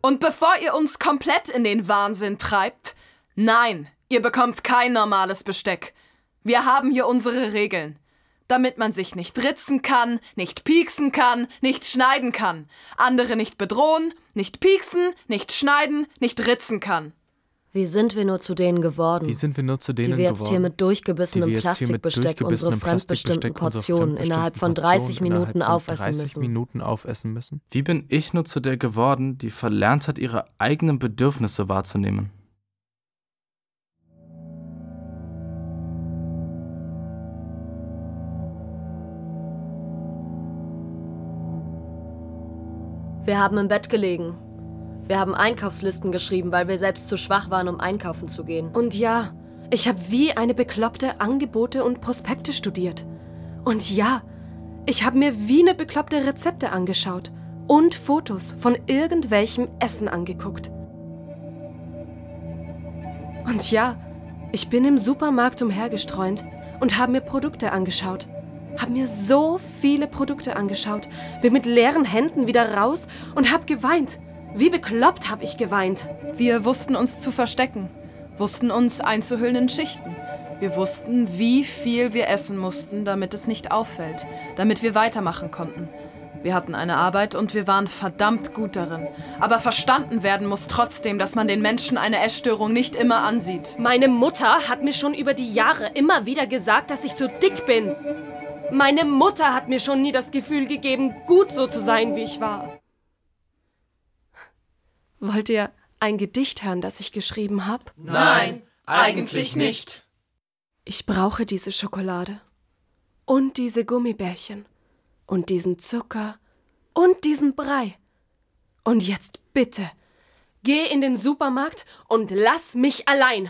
Und bevor ihr uns komplett in den Wahnsinn treibt, nein, ihr bekommt kein normales Besteck. Wir haben hier unsere Regeln. Damit man sich nicht ritzen kann, nicht pieksen kann, nicht schneiden kann. Andere nicht bedrohen, nicht pieksen, nicht schneiden, nicht ritzen kann. Wie sind wir nur zu denen geworden? Die wir jetzt hier mit durchgebissenem Plastikbesteck unsere fremdbestimmten Portionen innerhalb von 30 Minuten aufessen müssen? Wie bin ich nur zu der geworden, die verlernt hat, ihre eigenen Bedürfnisse wahrzunehmen? Wir haben im Bett gelegen. Wir haben Einkaufslisten geschrieben, weil wir selbst zu schwach waren, um einkaufen zu gehen. Und ja, ich habe wie eine Bekloppte Angebote und Prospekte studiert. Und ja, ich habe mir wie eine Bekloppte Rezepte angeschaut und Fotos von irgendwelchem Essen angeguckt. Und ja, ich bin im Supermarkt umhergestreunt und habe mir Produkte angeschaut. Habe mir so viele Produkte angeschaut, bin mit leeren Händen wieder raus und habe geweint. Wie bekloppt habe ich geweint. Wir wussten uns zu verstecken, wussten uns einzuhüllen in Schichten. Wir wussten, wie viel wir essen mussten, damit es nicht auffällt, damit wir weitermachen konnten. Wir hatten eine Arbeit und wir waren verdammt gut darin. Aber verstanden werden muss trotzdem, dass man den Menschen eine Essstörung nicht immer ansieht. Meine Mutter hat mir schon über die Jahre immer wieder gesagt, dass ich zu dick bin. Meine Mutter hat mir schon nie das Gefühl gegeben, gut so zu sein, wie ich war. Wollt ihr ein Gedicht hören, das ich geschrieben habe? Nein, eigentlich nicht. Ich brauche diese Schokolade und diese Gummibärchen und diesen Zucker und diesen Brei. Und jetzt bitte, geh in den Supermarkt und lass mich allein.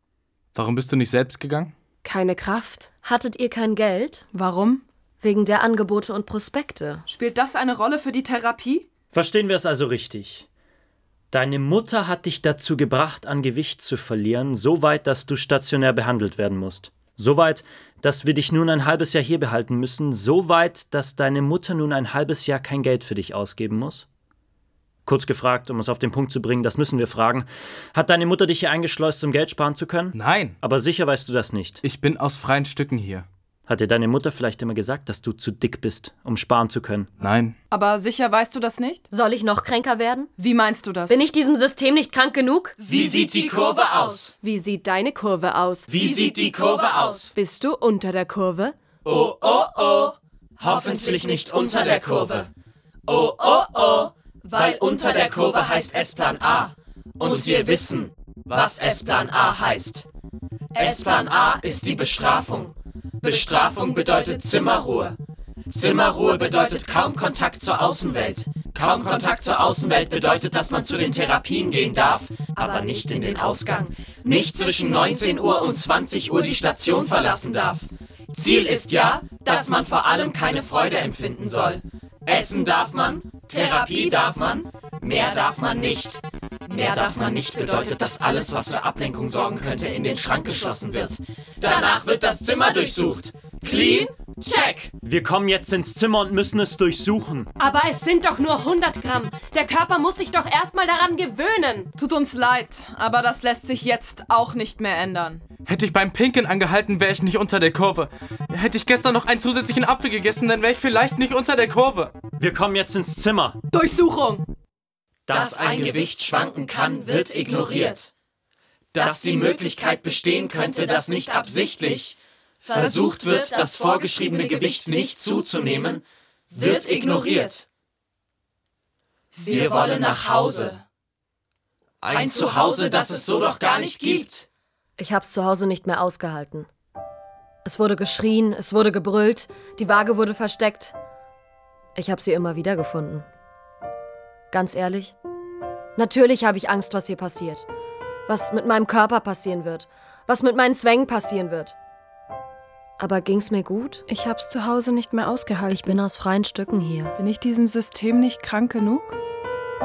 Warum bist du nicht selbst gegangen? Keine Kraft. Hattet ihr kein Geld? Warum? Wegen der Angebote und Prospekte. Spielt das eine Rolle für die Therapie? Verstehen wir es also richtig. Deine Mutter hat dich dazu gebracht, an Gewicht zu verlieren, so weit, dass du stationär behandelt werden musst. So weit, dass wir dich nun ein halbes Jahr hier behalten müssen. So weit, dass deine Mutter nun ein halbes Jahr kein Geld für dich ausgeben muss. Kurz gefragt, um es auf den Punkt zu bringen, das müssen wir fragen. Hat deine Mutter dich hier eingeschleust, um Geld sparen zu können? Nein. Aber sicher weißt du das nicht. Ich bin aus freien Stücken hier. Hat dir deine Mutter vielleicht immer gesagt, dass du zu dick bist, um sparen zu können? Nein. Aber sicher weißt du das nicht? Soll ich noch kränker werden? Wie meinst du das? Bin ich diesem System nicht krank genug? Wie sieht die Kurve aus? Wie sieht deine Kurve aus? Wie sieht die Kurve aus? Bist du unter der Kurve? Oh, oh, oh. Hoffentlich nicht unter der Kurve. Oh, oh, oh. Weil unter der Kurve heißt S-Plan A. Und wir wissen, was S-Plan A heißt. S-Plan A ist die Bestrafung. Bestrafung bedeutet Zimmerruhe. Zimmerruhe bedeutet kaum Kontakt zur Außenwelt. Kaum Kontakt zur Außenwelt bedeutet, dass man zu den Therapien gehen darf, aber nicht in den Ausgang. Nicht zwischen 19 Uhr und 20 Uhr die Station verlassen darf. Ziel ist ja, dass man vor allem keine Freude empfinden soll. Essen darf man, Therapie darf man, mehr darf man nicht. Mehr darf man nicht bedeutet, dass alles, was für Ablenkung sorgen könnte, in den Schrank geschlossen wird. Danach wird das Zimmer durchsucht. Clean? Check! Wir kommen jetzt ins Zimmer und müssen es durchsuchen. Aber es sind doch nur 100 Gramm. Der Körper muss sich doch erstmal daran gewöhnen. Tut uns leid, aber das lässt sich jetzt auch nicht mehr ändern. Hätte ich beim Pinkeln angehalten, wäre ich nicht unter der Kurve. Hätte ich gestern noch einen zusätzlichen Apfel gegessen, dann wäre ich vielleicht nicht unter der Kurve. Wir kommen jetzt ins Zimmer. Durchsuchung! Dass ein Gewicht schwanken kann, wird ignoriert. Dass die Möglichkeit bestehen könnte, dass nicht absichtlich versucht wird, das vorgeschriebene Gewicht nicht zuzunehmen, wird ignoriert. Wir wollen nach Hause. Ein Zuhause, das es so doch gar nicht gibt. Ich hab's zu Hause nicht mehr ausgehalten. Es wurde geschrien, es wurde gebrüllt, die Waage wurde versteckt. Ich hab sie immer wieder gefunden. Ganz ehrlich, natürlich habe ich Angst, was hier passiert. Was mit meinem Körper passieren wird. Was mit meinen Zwängen passieren wird. Aber ging's mir gut? Ich hab's zu Hause nicht mehr ausgehalten. Ich bin aus freien Stücken hier. Bin ich diesem System nicht krank genug?